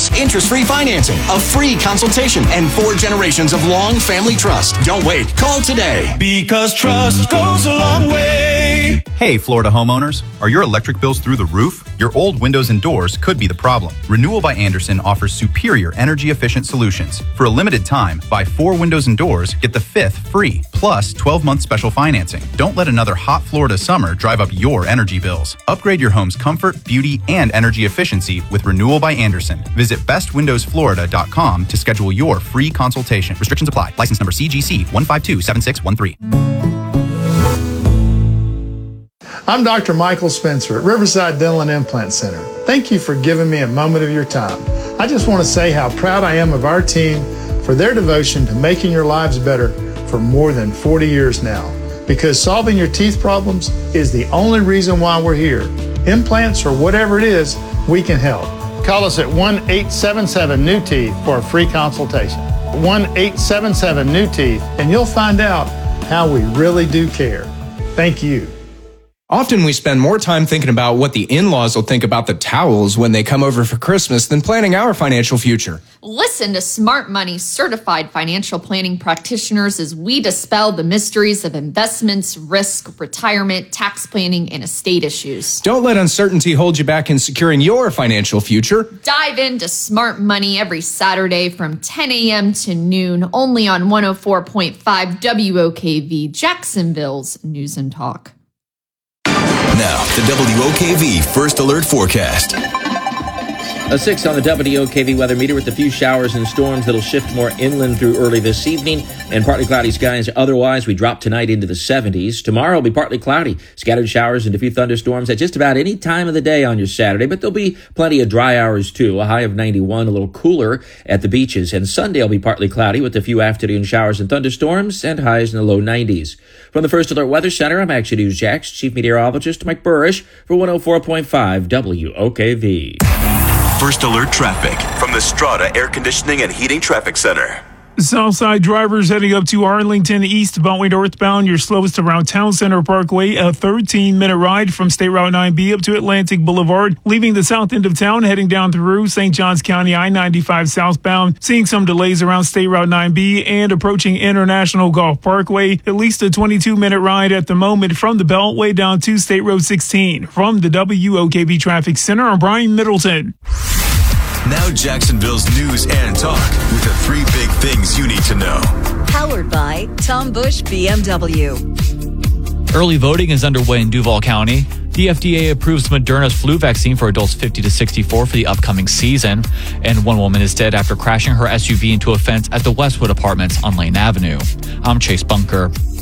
plus interest-free financing, a free consultation, and 4 generations of long family trust. Don't wait. Call today. Because trust goes a long way. Hey, Florida homeowners. Are your electric bills through the roof? Your old windows and doors could be the problem. Renewal by Andersen offers superior energy-efficient solutions. For a limited time, buy 4 windows and doors, get the 5th free, plus 12-month special financing. Don't let another hot Florida summer drive up your energy bills. Upgrade your home's comfort, beauty, and energy efficiency with Renewal by Andersen. Visit bestwindowsflorida.com to schedule your free consultation. Restrictions apply. License number CGC 1527613. I'm Dr. Michael Spencer at Riverside Dental and Implant Center. Thank you for giving me a moment of your time. I just want to say how proud I am of our team for their devotion to making your lives better for more than 40 years now. Because solving your teeth problems is the only reason why we're here. Implants or whatever it is, we can help. Call us at 1-877-NEW-TEETH for a free consultation. 1-877-NEW-TEETH, and you'll find out how we really do care. Thank you. Often we spend more time thinking about what the in-laws will think about the towels when they come over for Christmas than planning our financial future. Listen to Smart Money certified financial planning practitioners as we dispel the mysteries of investments, risk, retirement, tax planning, and estate issues. Don't let uncertainty hold you back in securing your financial future. Dive into Smart Money every Saturday from 10 a.m. to noon, only on 104.5 WOKV, Jacksonville's News and Talk. Now, the WOKV First Alert Forecast. A 6 on the WOKV weather meter with a few showers and storms that'll shift more inland through early this evening, and partly cloudy skies. Otherwise, we drop tonight into the 70s. Tomorrow will be partly cloudy, scattered showers and a few thunderstorms at just about any time of the day on your Saturday, but there'll be plenty of dry hours too. A high of 91, a little cooler at the beaches. And Sunday will be partly cloudy with a few afternoon showers and thunderstorms and highs in the low 90s. From the First Alert Weather Center, I'm Action News Jax Chief Meteorologist Mike Burrish for 104.5 WOKV. First Alert Traffic from the Strata Air Conditioning and Heating Traffic Center. Southside drivers heading up to Arlington East Beltway northbound. Your slowest around Town Center Parkway, a 13-minute ride from State Route 9B up to Atlantic Boulevard. Leaving the south end of town, heading down through St. Johns County I-95 southbound. Seeing some delays around State Route 9B and approaching International Golf Parkway. At least a 22-minute ride at the moment from the Beltway down to State Road 16. From the WOKV Traffic Center, I'm Brian Middleton. Now Jacksonville's news and talk with the 3 big things you need to know. Powered by Tom Bush BMW. Early voting is underway in Duval County. The FDA approves Moderna's flu vaccine for adults 50 to 64 for the upcoming season. And one woman is dead after crashing her SUV into a fence at the Westwood Apartments on Lane Avenue. I'm Chase Bunker.